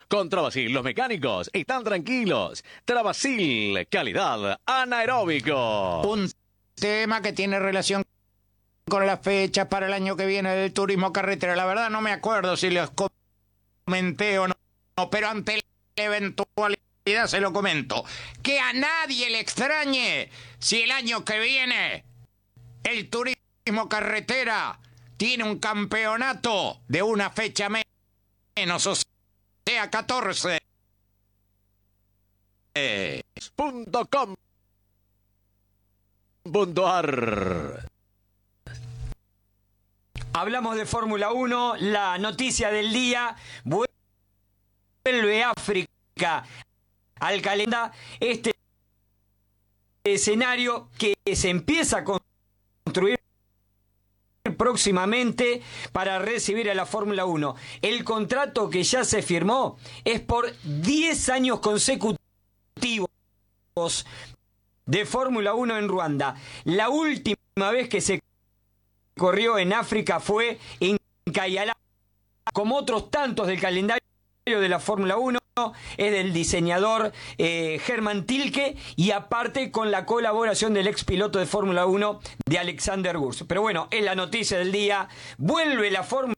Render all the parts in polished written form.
Con Travasil, los mecánicos están tranquilos. Travasil, calidad anaeróbico. Un tema que tiene relación con las fechas para el año que viene del turismo carretera. La verdad no me acuerdo si les comenté o no, pero ante la eventualidad se lo comento. Que a nadie le extrañe si el año que viene el turismo carretera tiene un campeonato de una fecha menos, o sea, 14. .com.ar. Hablamos de Fórmula 1, la noticia del día, vuelve África al calendario, este escenario que se empieza a construir próximamente para recibir a la Fórmula 1. El contrato que ya se firmó es por 10 años consecutivos de Fórmula 1 en Ruanda. La última vez que se corrió en África fue en Cayalá, como otros tantos del calendario de la Fórmula 1, es del diseñador Hermann Tilke, y aparte con la colaboración del ex piloto de Fórmula 1 de Alexander Wurz. Pero bueno, es la noticia del día. Vuelve la Fórmula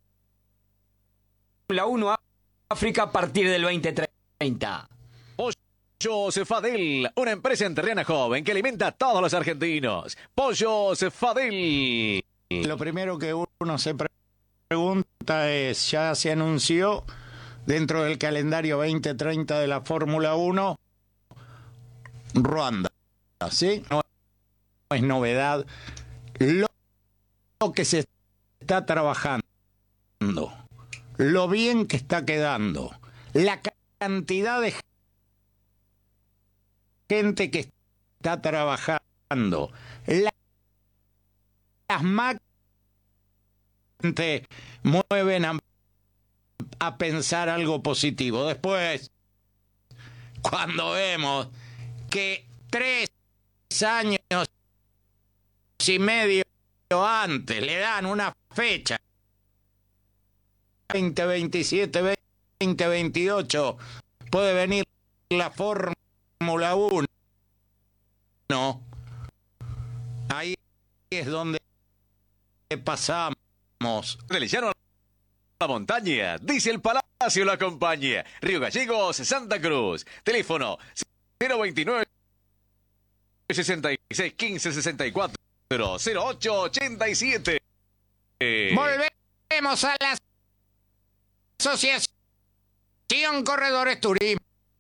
1 a África a partir del 2030. Pollos Fadel, una empresa enterrana joven que alimenta a todos los argentinos. Pollos Fadel. Lo primero que uno se pregunta es, ¿ya se anunció dentro del calendario 2030 de la Fórmula 1 Ruanda? ¿Sí? No es novedad lo que se está trabajando, lo bien que está quedando, la cantidad de gente que está trabajando, las máquinas mueven a pensar algo positivo. Después, cuando vemos que 3 años y medio antes le dan una fecha, 2027, 2028, puede venir la Fórmula 1. Ahí es donde pasamos. Realizaron la montaña, dice el Palacio la acompaña. Río Gallegos, Santa Cruz. Teléfono 029 66 15 64 08 87. Volvemos a la Asociación Corredores Turismo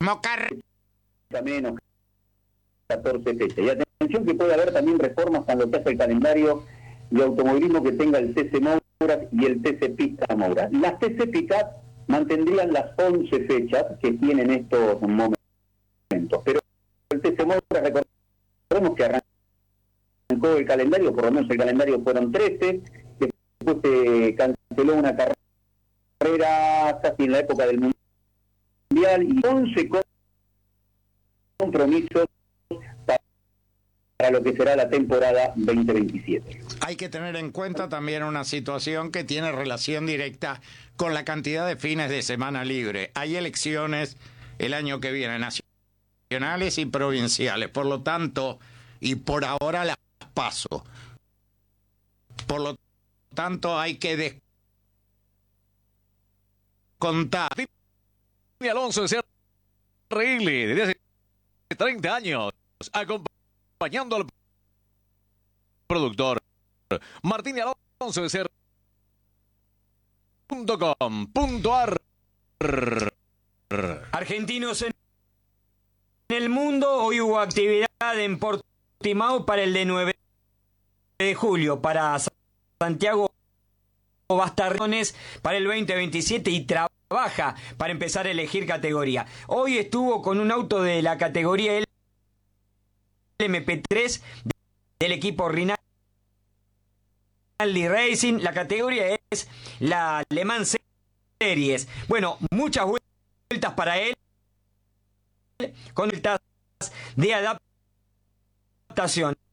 menos 14 fechas. Y atención que puede haber también reformas en lo que hace el calendario de automovilismo que tenga el TC Mouras y el TC Pista Mouras. Las TC Pickup mantendrían las 11 fechas que tienen estos momentos, pero el TC Mouras, recordemos que arrancó el calendario, por lo menos el calendario fueron 13, después se canceló una carrera casi en la época del Mundial y 11 compromisos para lo que será la temporada 2027. Hay que tener en cuenta también una situación que tiene relación directa con la cantidad de fines de semana libre. Hay elecciones el año que viene, nacionales y provinciales, por lo tanto, y por ahora las paso. Por lo tanto, hay que descontar. Alonso en CRL desde hace 30 años, acompañando al productor. Martín Alonso de .com.ar. Argentinos en el mundo. Hoy hubo actividad en Portimao para el de 9 de julio, para Santiago Bastardones para el 2027 y trabaja para empezar a elegir categoría. Hoy estuvo con un auto de la categoría LMP3 del equipo Rinaldi Racing. La categoría es la Le Mans Series. Bueno, muchas vueltas para él con el de adaptación.